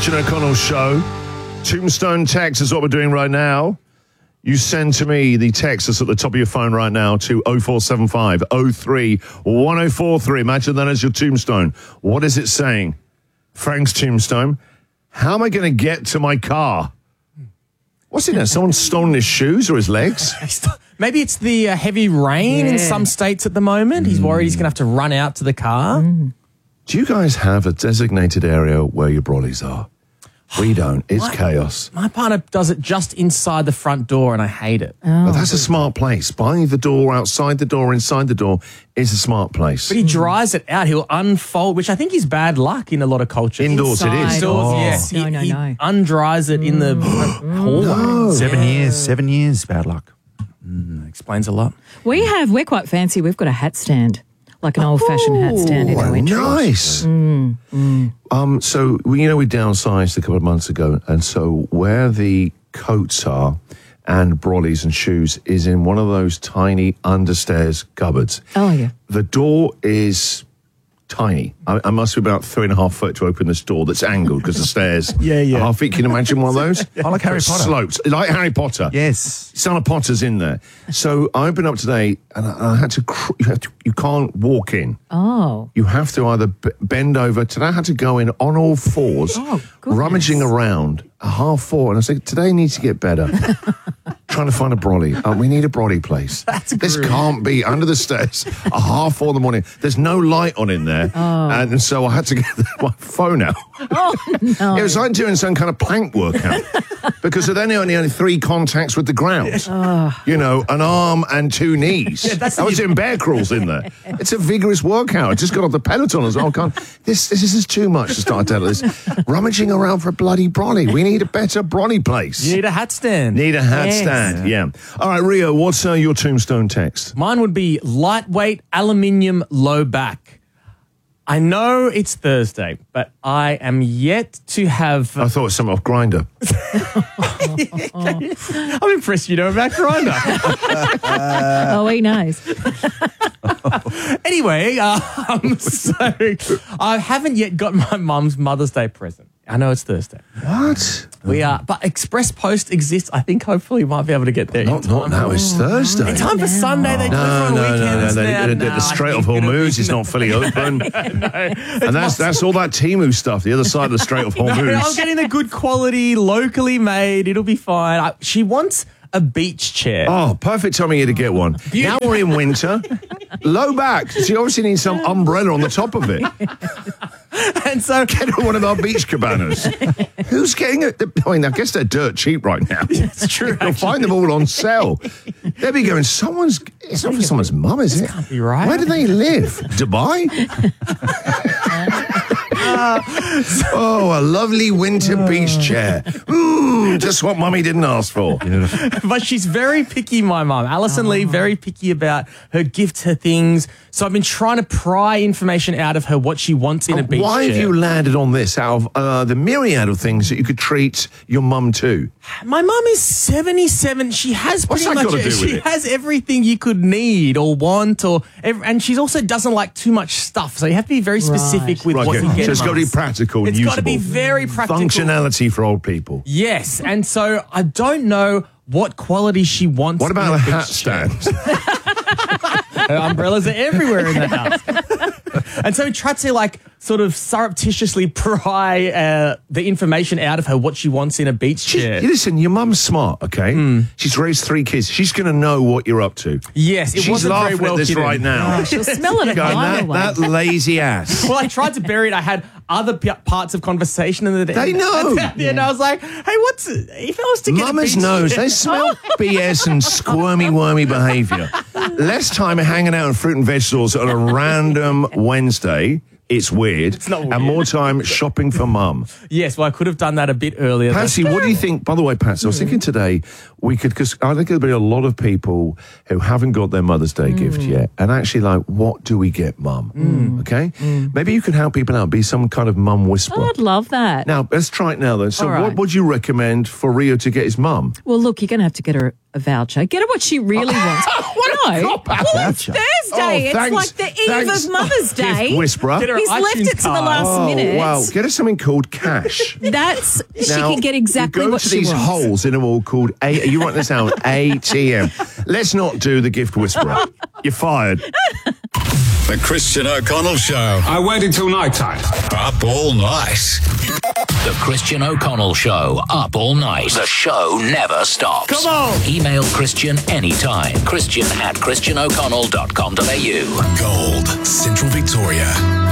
Christian O'Connell Show. Tombstone text is what we're doing right now. You send to me the text that's at the top of your phone right now to 0475 03 1043. Imagine that as your tombstone. What is it saying? Frank's tombstone. How am I going to get to my car? What's in there? Someone's stolen his shoes or his legs? Maybe it's the heavy rain in some states at the moment. He's worried he's going to have to run out to the car. Do you guys have a designated area where your brollies are? We don't. It's chaos. My partner does it just inside the front door, and I hate it. But that's a smart place. By the door, outside the door, inside the door is a smart place. But he dries it out. He'll unfold, which I think is bad luck in a lot of cultures. Indoors it is. Indoors, yes. He undries it in the hallway. No. 7 years, bad luck. Explains a lot. We're quite fancy. We've got a hat stand, like an old-fashioned hat stand in our entry. Nice. So, we downsized a couple of months ago, and so where the coats are and brollies and shoes is in one of those tiny understairs cupboards. Oh, yeah. The door is tiny. I must be about 3.5 foot to open this door that's angled because the stairs are half feet. Can you imagine one of those? I like Harry Potter. Slopes. Like Harry Potter. Yes. Son of Potter's in there. So I opened up today and I had to, you can't walk in. Oh. You have to either bend over. Today I had to go in on all fours, rummaging around at 4:30. And I said, today needs to get better. Trying to find a brolly. We need a brolly place. This can't be under the stairs at 4:30 in the morning. There's no light on in there. And so I had to get my phone out. Oh, no. It was like doing some kind of plank workout because there then only 3 contacts with the ground. An arm and 2 knees. I was doing bear crawls in there. It's a vigorous workout. I just got off the Peloton as well. This is too much to start telling this. Rummaging around for a bloody brolly. We need a better brolly place. You need a hat stand. Need a hat stand, yeah. All right, Rio, what's your tombstone text? Mine would be lightweight aluminium low back. I know it's Thursday, but I am yet to have... I thought it was something off Grindr. I'm impressed you know about Grindr. Oh, he knows. Anyway, so I haven't yet got my mum's Mother's Day present. I know it's Thursday. What? We are, but Express Post exists. I think hopefully we might be able to get there. Not now, it's Thursday. In time for Sunday, they do it for a weekend. The Strait of Hormuz is not fully open. And that's all that Temu stuff, the other side of the Strait of Hormuz. No, I'm getting the good quality, locally made. It'll be fine. She wants a beach chair. Oh, perfect time of year to get one. Now we're in winter. Low back. So you obviously need some umbrella on the top of it. And so get her one of our beach cabanas. Who's getting it? I mean, I guess they're dirt cheap right now. It's true. You'll find them all on sale. They'll be going, it's not for someone's mum, is it? Can't be right. Where do they live? Dubai? A lovely winter beach chair. Just what mummy didn't ask for. But she's very picky, my mum. Alison Lee, very picky about her gifts, her things. So I've been trying to pry information out of her what she wants in a beach Why chair. have you landed on this out of the myriad of things that you could treat your mum to? My mum is 77. She has What's pretty that much got to do with she it? has everything you could need or want, and she also doesn't like too much stuff. So you have to be very specific with what you get. So it's got to be practical and It's usable. got to be very practical. Functionality for old people. Yes, and so I don't know what quality she wants. What about in a beach hat chair. stand? Her umbrellas are everywhere in the house. And so we tried to sort of surreptitiously pry the information out of her what she wants in a beach chair. Listen, your mum's smart, okay? She's raised 3 kids. She's going to know what you're up to. Yes, She's wasn't laughing very well at this hidden. right now. She'll smell it a Going, mile away. that lazy ass. Well, I tried to bury it. I had other parts of conversation in the day. They know. And I was like, hey, if I was to get Mama's a beach knows. chair- They smell BS and squirmy, wormy behaviour. Less time hanging out on fruit and vegetables on a random Wednesday. It's weird. It's not weird. And more time shopping for mum. Yes, well, I could have done that a bit earlier. Patsy, what do you think? By the way, Patsy, I was thinking today because I think there'll be a lot of people who haven't got their Mother's Day gift yet, and actually what do we get, mum? Okay, maybe you can help people out, be some kind of mum whisperer. Oh, I'd love that. Now let's try it now, though. So, All right. what would you recommend for Rio to get his mum? Well, look, you're going to have to get her a voucher. Get her what she really wants. Well, it's Thursday. It's thanks. like the eve of Mother's Day. Gift whisperer. Get her He's an left iTunes it to the card. last minute. Wow, get her something called cash. She can get exactly you go what to she these wants. holes in a wall called you write this down, ATM. Let's not do the gift whisperer. You're fired. The Christian O'Connell Show. I waited till night time. Up all night. The Christian O'Connell Show, up all night. The show never stops. Come on. Email Christian anytime. Christian@christianoconnell.com.au. Gold, Central Victoria.